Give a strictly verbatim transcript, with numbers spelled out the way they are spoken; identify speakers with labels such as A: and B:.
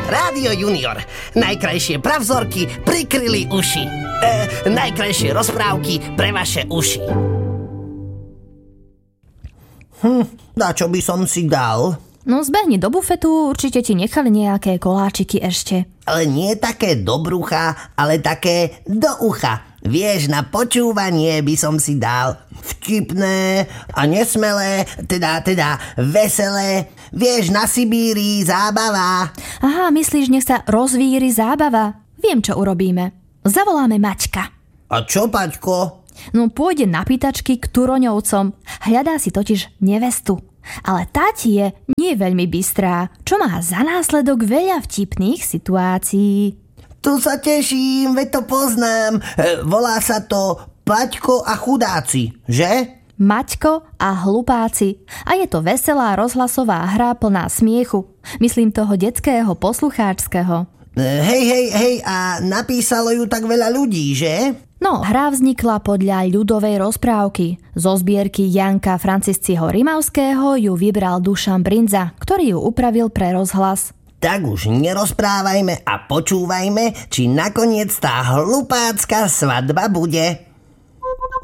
A: Rádio Junior. Najkrajšie pravzorky prikryli uši. E, najkrajšie rozprávky pre vaše uši.
B: Hm, na čo by som si dal?
C: No zbehni do bufetu, určite ti nechali nejaké koláčiky ešte.
B: Ale nie také do brucha, ale také do ucha. Vieš, na počúvanie by som si dal vtipné a nesmelé, teda, teda veselé. Vieš, na Sibírii zábava.
C: Aha, myslíš, nech sa rozvíri zábava? Viem, čo urobíme. Zavoláme Maťka.
B: A čo, Paťko?
C: No pôjde na pýtačky k Turoňovcom. Hľadá si totiž nevestu. Ale tá ti je nie veľmi bystrá, čo má za následok veľa vtipných situácií.
B: Tu sa teším, veď to poznám. E, volá sa to Paťko a chudáci, že?
C: Maťko a hlupáci. A je to veselá rozhlasová hra plná smiechu. Myslím toho detského poslucháčského.
B: E, hej, hej, hej, a napísalo ju tak veľa ľudí, že?
C: No, hra vznikla podľa ľudovej rozprávky. Zo zbierky Janka Francisciho Rimavského ju vybral Dušan Brindza, ktorý ju upravil pre rozhlas.
B: Tak už nerozprávajme a počúvajme, či nakoniec tá hlupácka svadba bude.